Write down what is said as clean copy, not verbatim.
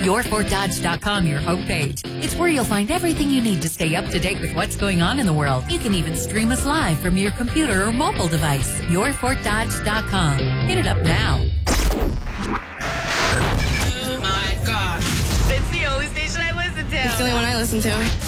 YourFortDodge.com, your homepage. It's where you'll find everything you need to stay up to date with what's going on in the world. You can even stream us live from your computer or mobile device. YourFortDodge.com. Hit it up now. Oh my God. It's the only station I listen to. It's the only one I listen to.